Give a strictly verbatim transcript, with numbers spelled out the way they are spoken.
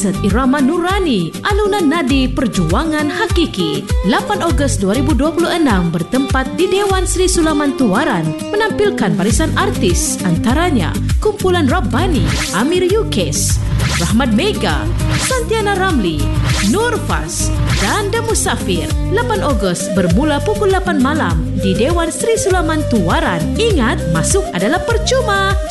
konsert irama Nurani, alunan nadi perjuangan hakiki. lapan Ogos dua ribu dua puluh enam bertempat di Dewan Sri Sulaman Tuaran menampilkan barisan artis antaranya Kumpulan Rabbani, Amir Yukes, Rahmat Mega, Santiana Ramli, Nur Fas dan The Musafir. lapan Ogos bermula pukul lapan malam di Dewan Sri Sulaman Tuaran. Ingat, masuk adalah percuma.